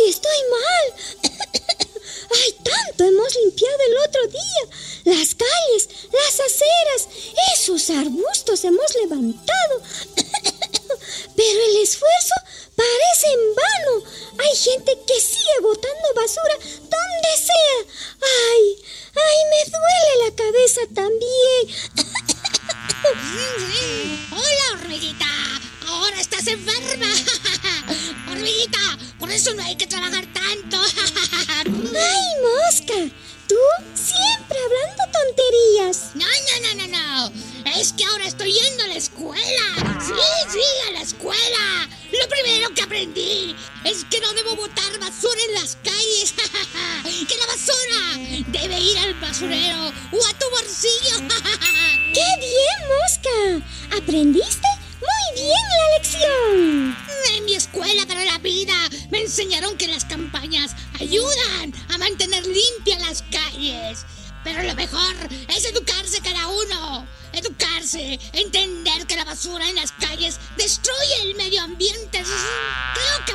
estoy mal. ¡Ay, tanto hemos limpiado el otro día! Las calles, las aceras, esos arbustos hemos levantado. Pero el esfuerzo parece en vano. Hay gente que sigue botando basura donde sea. ¡Ay, me duele la cabeza también! ¡Hola, hormiguita! ¡Ahora estás enferma! ¡Hormiguita! Por eso no hay que trabajar tanto. ¡Ay, Mosca! Tú siempre hablando tonterías. No. Es que ahora estoy yendo a la escuela. Sí, a la escuela. Lo primero que aprendí es que no debo botar basura en las calles. Que la basura debe ir al basurero o a tu bolsillo. ¡Qué bien, Mosca! ¿Aprendiste? ¡Muy bien la lección! En mi escuela para la vida me enseñaron que las campañas ayudan a mantener limpias las calles. Pero lo mejor es educarse cada uno. Educarse, entender que la basura en las calles destruye el medio ambiente. Creo que